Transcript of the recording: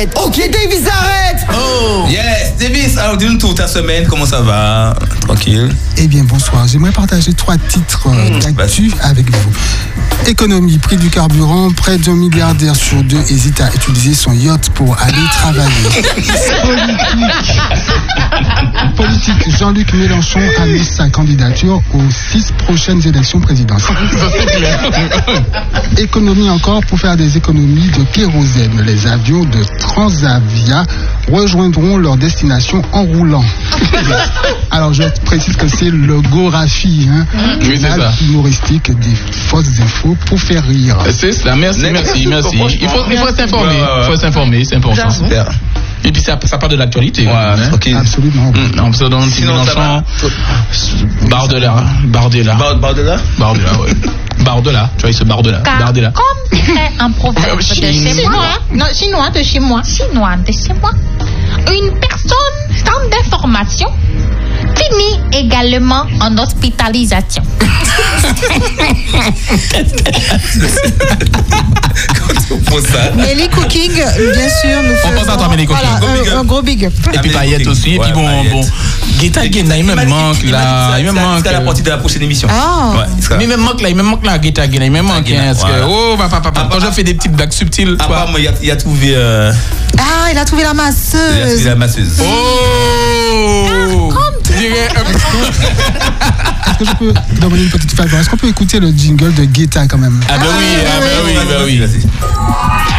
Ok, Davis, arrête! Oh! Yes, Davis, alors dis-nous tout ta semaine, comment ça va? Tranquille. Eh bien, bonsoir. J'aimerais partager 3 titres d'actu avec vous. Économie, prix du carburant, près d'un milliardaire sur 2 hésite à utiliser son yacht pour aller travailler. Politique, Jean-Luc Mélenchon annonce sa candidature aux 6 prochaines élections présidentielles. Économie encore, pour faire des économies de kérosène. Les avions de Transavia rejoindront leur destination en roulant. Alors je précise que c'est le Gorafi, oui, c'est ça. Humoristique des fausses infos pour faire rire. C'est ça, merci. Il faut s'informer, c'est important. Super. Et puis ça parle de l'actualité. Ouais, okay. Absolument. On se donne Mélenchon, Bardella, ouais. Bardella, tu vois, il se Bardella. Bardella. Comme dirait un proverbe de chez moi. Non, chinois de chez moi. Une personne sans d'information finit également en hospitalisation. Melly Cooking, bien sûr, nous faisons. On pense à toi, Melly Cooking. Voilà, un gros big up. Et puis Paillette aussi. Et puis bon, Guetta Guena, il me manque là. Il me manque. C'est la partie de la prochaine émission. Ah. Mais il me manque là, Guetta Guena. Il me manque. Oh, papa. Quand je fais des petites blagues subtiles. Apparemment, il a trouvé. Ah, il a trouvé la masseuse. Oh! Est-ce que je peux demander une petite faveur? Est-ce qu'on peut écouter le jingle de Guetta quand même? Ah ben oui.